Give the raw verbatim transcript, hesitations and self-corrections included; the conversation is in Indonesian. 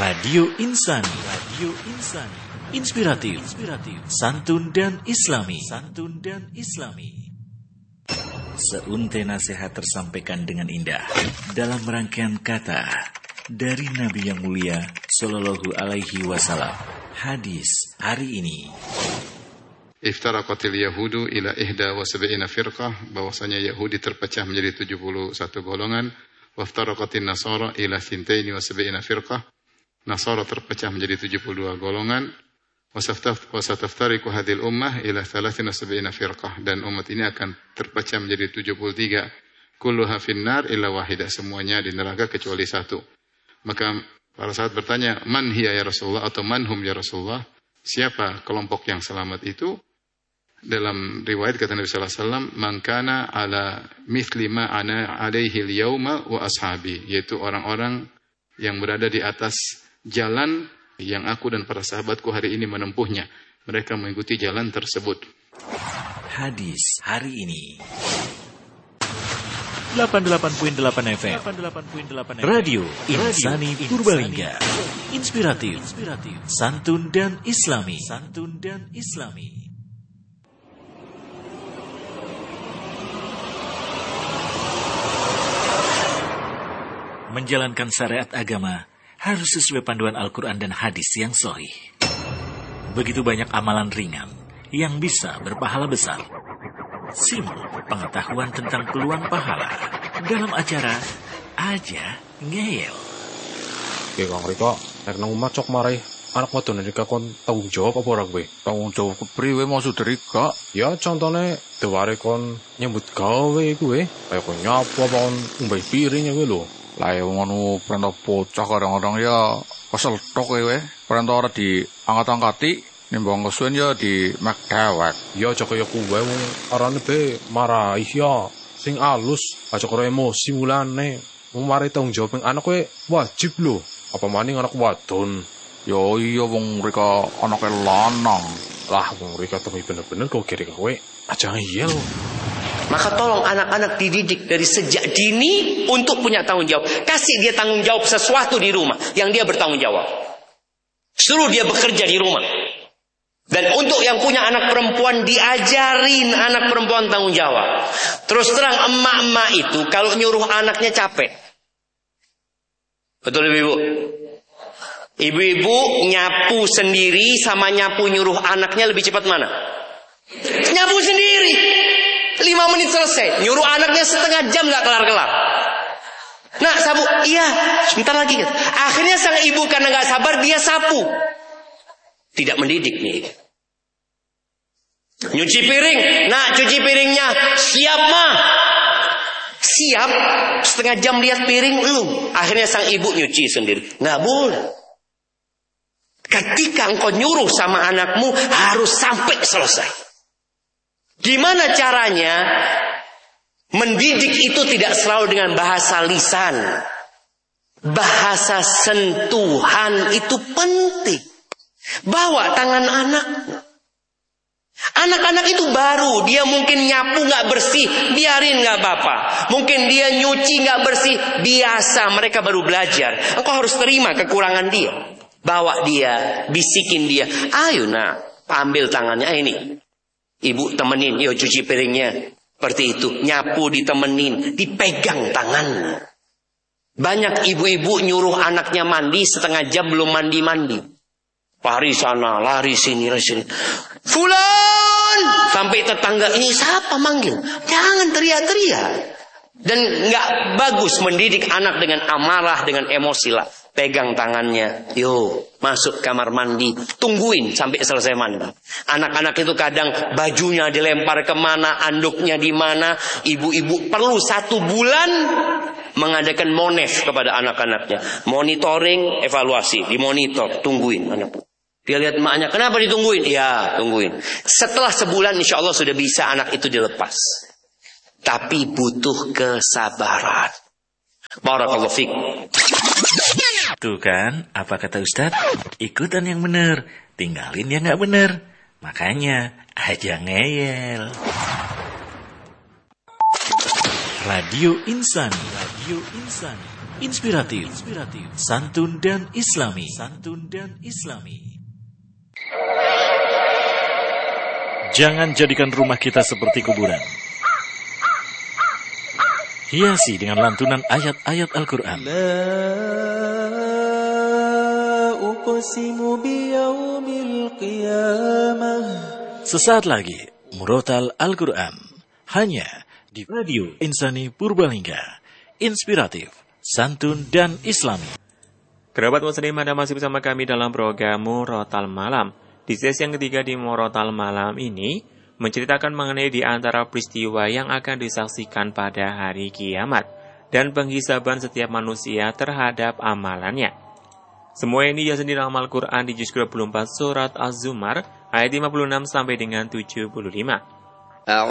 Radio Insani, Radio Insani, inspiratif, inspiratif, santun dan islami, santun dan islami. Seuntai nasihat tersampaikan dengan indah dalam rangkaian kata dari Nabi yang mulia Sallallahu Alaihi Wasallam. Hadis hari ini. Iftaraqatil Yahudu ila ihda wa sab'ina firqah, bahwasanya Yahudi terpecah menjadi tujuh puluh satu golongan. Waftaraqatin Nasara ila thintaini wa sab'ina firqah, Nasara terpecah menjadi tujuh puluh dua golongan. Wasataftariqu hadhil ummah ila thalathin wa sab'ina firqah, dan umat ini akan terpecah menjadi tujuh puluh tiga. Kulluha finnar illa wahidah, semuanya di neraka kecuali satu. Maka para sahabat bertanya, man hiya ya Rasulullah, atau man hum ya Rasulullah, siapa kelompok yang selamat itu? Dalam riwayat kata Nabi sallallahu alaihi wasallam, man kana ala mithli ma ana alaihi al-yauma wa ashabi, yaitu orang-orang yang berada di atas jalan yang aku dan para sahabatku hari ini menempuhnya. Mereka mengikuti jalan tersebut. Hadis hari ini. delapan puluh delapan koma delapan F M Radio Insani Purbalingga. Inspiratif, inspiratif, santun dan islami, santun dan islami. Menjalankan syariat agama harus sesuai panduan Al-Quran dan hadis yang sahih. Begitu banyak amalan ringan yang bisa berpahala besar. Simak pengetahuan tentang peluang pahala dalam acara Aja Ngeyel. Oke Kang Rika, nek nang omah cok marai anak wadon iki kon tanggung jawab apa ora kowe? Tanggung jawab kepriwe maksud Rika? Ya contone deware kon nyambut gawe kuwe, kaya kon nyapu apa kon ngombe piring kuwi lho. Lah ya ngono perintah bocah kadang-kadang ya kesel tok kowe. Perintah ora diangkat-angkati, nimbang kesuwen ya di mek dewek. Ya aja kaya kuwe wong arane be marahi ya. Sing alus, aja karo emosi mulane. Wong mari tanggung jawab ning anak kowe wajib lho. Apa maning anak wadon. Yo iya wong mereka anake lanang. Lah wong mereka tapi bener-bener kok kira kowe aja ngiyel. Maka tolong anak-anak dididik dari sejak dini untuk punya tanggung jawab. Kasih dia tanggung jawab sesuatu di rumah yang dia bertanggung jawab. Suruh dia bekerja di rumah. Dan untuk yang punya anak perempuan, diajarin anak perempuan tanggung jawab. Terus terang emak-emak itu kalau nyuruh anaknya capek. Betul ibu-ibu? Ibu-ibu nyapu sendiri sama nyapu nyuruh anaknya lebih cepat mana? Nyapu sendiri. Lima menit selesai. Nyuruh anaknya setengah jam gak kelar-kelar. Nah sapu, iya sebentar lagi. Akhirnya sang ibu karena gak sabar dia sapu. Tidak mendidik nih. Nyuci piring. Nah cuci piringnya. Siap mah. Siap. Setengah jam lihat piring belum. Akhirnya sang ibu nyuci sendiri. Gak boleh. Ketika engkau nyuruh sama anakmu harus sampai selesai. Gimana caranya? Mendidik itu tidak selalu dengan bahasa lisan. Bahasa sentuhan itu penting. Bawa tangan anak. Anak-anak itu baru. Dia mungkin nyapu gak bersih. Biarin gak apa-apa. Mungkin dia nyuci gak bersih. Biasa, mereka baru belajar. Engkau harus terima kekurangan dia. Bawa dia. Bisikin dia. Ayo nak, ambil tangannya ini. Ibu temenin, yuk cuci piringnya. Seperti itu, nyapu ditemenin, dipegang tangannya. Banyak ibu-ibu nyuruh anaknya mandi, setengah jam belum mandi-mandi. Lari sana, lari sini, lari sini. Fulan! Sampai tetangga, ini siapa manggil? Jangan teriak-teriak. Dan gak bagus mendidik anak dengan amarah, dengan emosi lah. Pegang tangannya, yuk masuk kamar mandi, tungguin sampai selesai mandi. Anak-anak itu kadang bajunya dilempar kemana, anduknya di mana. Ibu-ibu perlu satu bulan mengadakan monef kepada anak-anaknya, monitoring, evaluasi, dimonitor, tungguin anak. Dia lihat emaknya, kenapa ditungguin? Ya, tungguin. Setelah sebulan, insya Allah sudah bisa anak itu dilepas. Tapi butuh kesabaran. Barakallahu fiik. Tuh kan, apa kata Ustadz? Ikutan yang bener, tinggalin yang gak bener. Makanya, aja ngeyel. Radio Insani, Radio Insani, inspiratif, santun dan islami, santun dan islami. Jangan jadikan rumah kita seperti kuburan. Hiasi dengan lantunan ayat-ayat Al-Quran. Sesaat lagi, Murotal Al-Quran. Hanya di Radio Insani Purbalingga. Inspiratif, santun dan islami. Kerabat muslim, Anda masih bersama kami dalam program Murotal Malam. Di sesi yang ketiga di Murotal Malam ini menceritakan mengenai di antara peristiwa yang akan disaksikan pada hari kiamat dan penghisaban setiap manusia terhadap amalannya. Semua ini ya sendiri amal Quran di juz dua puluh empat surat Az-Zumar ayat lima puluh enam sampai dengan tujuh puluh lima.